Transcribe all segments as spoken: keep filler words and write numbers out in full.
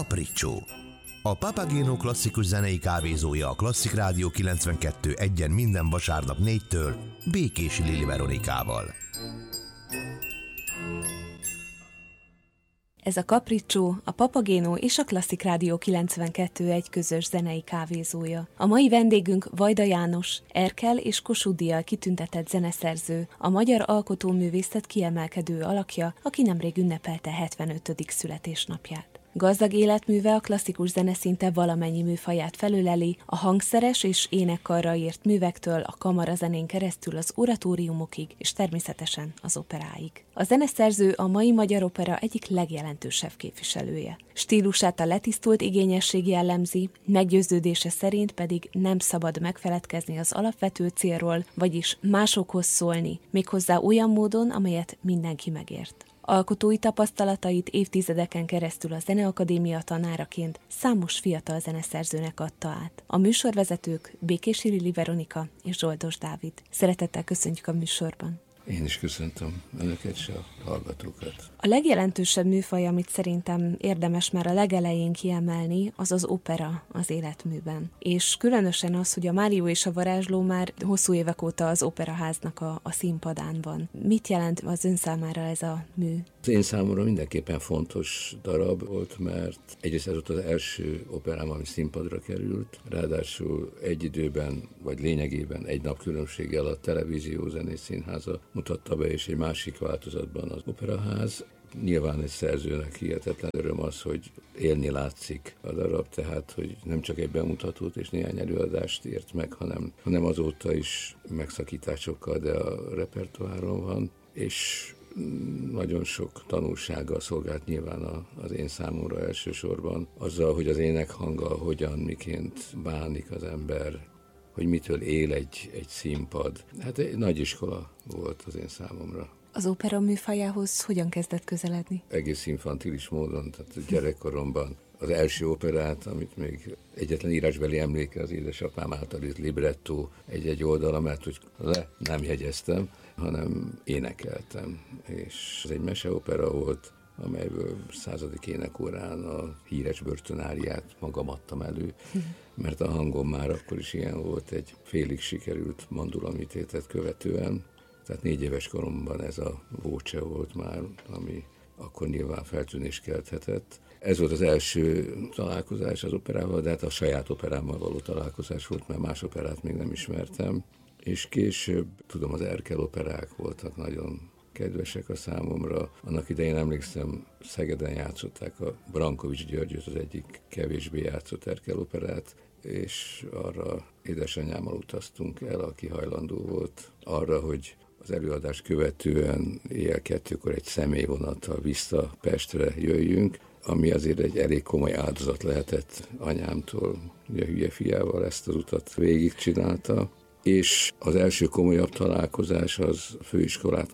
Capriccio. A Papageno klasszikus zenei kávézója a Klasszik Rádió kilencvenkettő egyen minden vasárnap négytől Békési Lili Veronikával. Ez a Capriccio, a Papageno és a Klasszik Rádió kilencvenkettő egy közös zenei kávézója. A mai vendégünk Vajda János, Erkel és Kossuth díjjal kitüntetett zeneszerző, a magyar alkotóművészet kiemelkedő alakja, aki nemrég ünnepelte hetvenötödik születésnapját. Gazdag életműve a klasszikus zene szinte valamennyi műfaját felöleli, a hangszeres és énekkarra írt művektől a kamarazenén keresztül az oratóriumokig, és természetesen az operáig. A zeneszerző a mai magyar opera egyik legjelentősebb képviselője. Stílusát a letisztult igényesség jellemzi, meggyőződése szerint pedig nem szabad megfeledkezni az alapvető célról, vagyis másokhoz szólni, méghozzá olyan módon, amelyet mindenki megért. Alkotói tapasztalatait évtizedeken keresztül a Zeneakadémia tanáraként számos fiatal zeneszerzőnek adta át. A műsorvezetők Békési Lili Veronika és Zsoldos Dávid. Szeretettel köszöntjük a műsorban. Én is köszöntöm önöket és a hallgatókat. A legjelentősebb műfaj, amit szerintem érdemes már a legelején kiemelni, az az opera az életműben. És különösen az, hogy a Mário és a varázsló már hosszú évek óta az operaháznak a, a színpadán van. Mit jelent az ön számára ez a mű? Az én számomra mindenképpen fontos darab volt, mert egyrészt ez volt az első operám, ami színpadra került, ráadásul egy időben, vagy lényegében egy nap különbséggel a Televízió Zenés Színháza mutatta be, és egy másik változatban az operaház. Nyilván egy szerzőnek hihetetlen öröm az, hogy élni látszik a darab, tehát hogy nem csak egy bemutatót és néhány előadást ért meg, hanem, hanem azóta is megszakításokkal, de a repertoáron van, és nagyon sok tanulsággal szolgált nyilván az én számomra elsősorban, azzal, hogy az énekhanggal hogyan, miként bánik az ember, hogy mitől él egy, egy színpad. Hát egy nagy iskola volt az én számomra. Az opera műfajához hogyan kezdett közeledni? Egész infantilis módon, tehát gyerekkoromban az első operát, amit még egyetlen írásbeli emléke az édesapám által írt librettó egy-egy oldala, mert hogy le nem jegyeztem, hanem énekeltem. És ez egy meseopera volt, amelyből századik énekórán a híres börtönáriát magam adtam elő, mert a hangom már akkor is ilyen volt, egy félig sikerült mandulamitétet követően. Tehát négy éves koromban ez a vócse volt már, ami akkor nyilván feltűnést kelthetett. Ez volt az első találkozás az operával, de hát a saját operámmal való találkozás volt, mert más operát még nem ismertem. És később, tudom, az Erkel operák voltak nagyon kedvesek a számomra. Annak idején emlékszem, Szegeden játszották a Brankovics Györgyöt, az egyik kevésbé játszott Erkel operát, és arra édesanyámmal utaztunk el, aki hajlandó volt arra, hogy az előadás követően éjjel kettőkor egy személyvonattal vissza Pestre jöjjünk, ami azért egy elég komoly áldozat lehetett anyámtól. Ugye a hülye fiával ezt az utat végigcsinálta. És az első komolyabb találkozás az főiskolát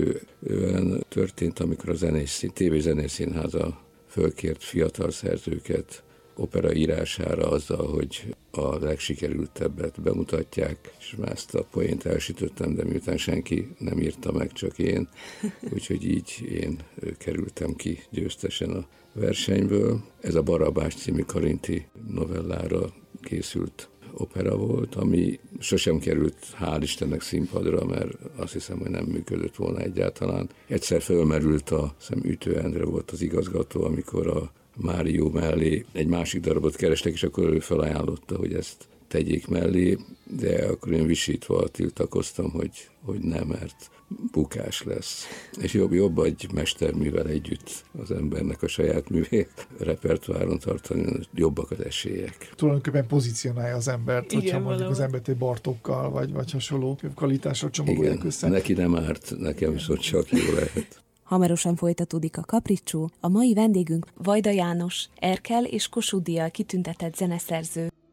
követően történt, amikor a zenés, té vé Zenés Színháza fölkért fiatal szerzőket opera írására azzal, hogy a legsikerültebbet bemutatják, és már ezt a poént elsütöttem, de miután senki nem írta meg, csak én, úgyhogy így én kerültem ki győztesen a versenyből. Ez a Barabás című karinti novellára készült opera volt, ami sosem került, hál' Istennek, színpadra, mert azt hiszem, hogy nem működött volna egyáltalán. Egyszer fölmerült, a hiszem Ütő Endre volt az igazgató, amikor a Mário mellé egy másik darabot kerestek, és akkor ő felajánlotta, hogy ezt tegyék mellé, de akkor én visítva tiltakoztam, hogy, hogy nem, mert bukás lesz. És jobb, jobb egy mesterművel együtt az embernek a saját művét repertoáron tartani, jobbak az esélyek. Tulajdonképpen pozícionálja az embert, igen, hogyha mondjuk valahol. az embert egy Bartókkal, vagy, vagy hasonló kvalitásra csomagolják össze. Neki nem árt, nekem viszont csak jó lehet. Hamarosan folytatódik a Capriccio. A mai vendégünk Vajda János, Erkel és Kossuth díjjal kitüntetett zeneszerző.